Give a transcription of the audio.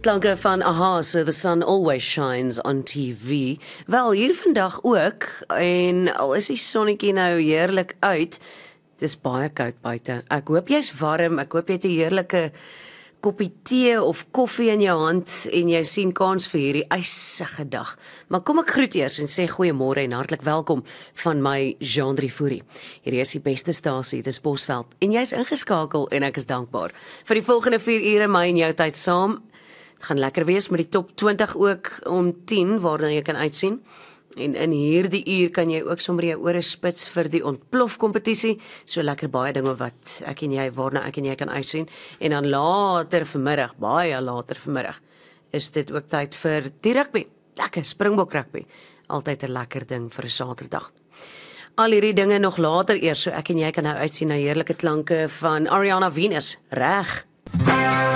klanke van Aha, so the sun always shines on TV. Wel, hier vandag ook, en al is die sonnetjie nou heerlik uit, dis baie koud buite. Ek hoop jy's warm, ek hoop jy het 'n heerlike koppie tee of koffie in jou hand en jy sien kans vir hierdie ysige dag. Maar kom ek groet eers en sê goeiemôre en hartlik welkom van my Jean Driefoerie. Hierdie is die beste stasie, dis Bosveld en jy's ingeskakel en ek is dankbaar. Vir die volgende 4 ure my en jou tyd saam. Het gaan lekker wees met die top 20 ook om 10 waarna jy kan uitsien. En in hierdie uur kan jy ook sommer jou ore spits vir die ontplofkompetisie. So lekker baie dinge wat waarna ek en jy kan uitsien. En dan later vanmiddag, baie later vanmiddag, is dit ook tyd vir die rugby. Lekker Springbok rugby. Altyd 'n lekker ding vir 'n Saterdag. Al hierdie dinge nog later eers, so ek en jy kan nou uitsien na heerlike klanke van Ariana Venus. Reg.